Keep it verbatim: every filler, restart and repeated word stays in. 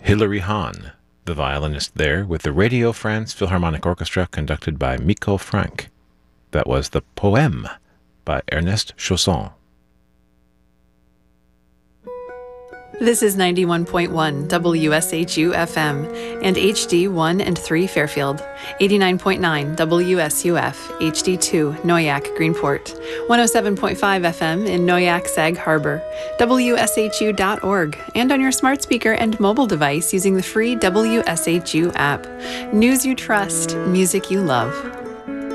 Hilary Hahn, the violinist there, with the Radio France Philharmonic Orchestra conducted by Miko Frank. That was the Poème by Ernest Chausson. This is ninety-one point one W S H U F M and H D one and three Fairfield, eighty-nine point nine W S U F, H D two Noyak Greenport, one oh seven point five F M in Noyak Sag Harbor, W S H U dot org, and on your smart speaker and mobile device using the free W S H U app. News you trust, music you love.